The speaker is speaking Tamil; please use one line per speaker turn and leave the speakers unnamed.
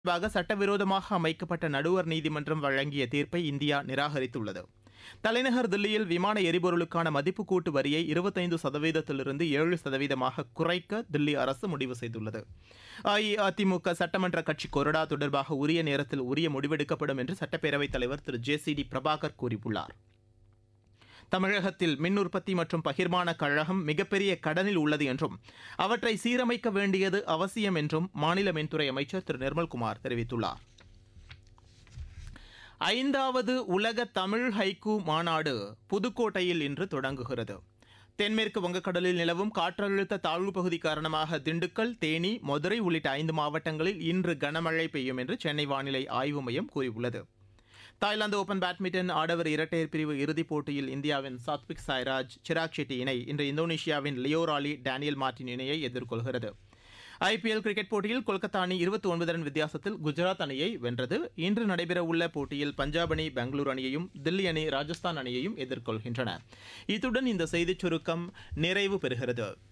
தொடர்பாக சட்டவிரோதமாக அமைக்கப்பட்ட நடுவர் நீதிமன்றம் வழங்கிய தீர்ப்பை இந்தியா நிராகரித்துள்ளது. தலைநகர் தில்லியில் விமான எரிபொருளுக்கான மதிப்பு கூட்டு வரியை 25%லிருந்து 7%மாக குறைக்க தில்லி அரசு முடிவு செய்துள்ளது. அஇஅதிமுக சட்டமன்ற கட்சி கொறடா தொடர்பாக உரிய நேரத்தில் உரிய முடிவெடுக்கப்படும் என்று சட்டப்பேரவைத் தலைவர் திரு ஜே.சி.டி. பிரபாகர் கூறியுள்ளார். தமிழகத்தில் மின் உற்பத்தி மற்றும் பகிர்மான கழகம் மிகப்பெரிய கடனில் உள்ளது என்றும் அவற்றை சீரமைக்க வேண்டியது அவசியம் என்றும் மாநில மின்துறை அமைச்சர் திரு நிர்மல்குமார் தெரிவித்துள்ளார். 5வது உலக தமிழ் ஹைக்கூ மாநாடு புதுக்கோட்டையில் இன்று தொடங்குகிறது. தென்மேற்கு வங்கக்கடலில் நிலவும் காற்றழுத்த தாழ்வுப் பகுதி காரணமாக திண்டுக்கல், தேனி, மதுரை உள்ளிட்ட 5 மாவட்டங்களில் இன்று கனமழை பெய்யும் என்று சென்னை வானிலை ஆய்வு மையம் கூறியுள்ளது. தாய்லாந்து ஓபன் பேட்மிண்டன் ஆடவர் இரட்டையர் பிரிவு இறுதிப் போட்டியில் இந்தியாவின் சாத்விக் சாய்ராஜ், சிராக் ஷெட்டி இணை இன்று இந்தோனேஷியாவின் லியோ ராலி, டேனியல் மார்டின் இணையை எதிர்கொள்கிறது. ஐபிஎல் கிரிக்கெட் போட்டியில் கொல்கத்தா அணி 29 ரன் வித்தியாசத்தில் குஜராத் அணியை வென்றது. இன்று நடைபெறவுள்ள போட்டியில் பஞ்சாப் அணி பெங்களூரு அணியையும், தில்லி அணி ராஜஸ்தான் அணியையும் எதிர்கொள்கின்றன. இத்துடன் இந்த செய்திச் சுருக்கம் நிறைவு பெறுகிறது.